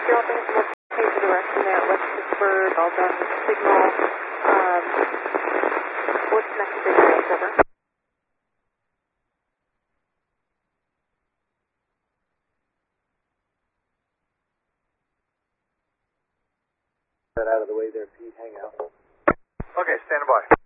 Zero, thanks so much. Change the direction there. West Pittsburgh, all done. Signal. What's next to big over? That out of the way there, Pete. Hang out. Okay, stand by.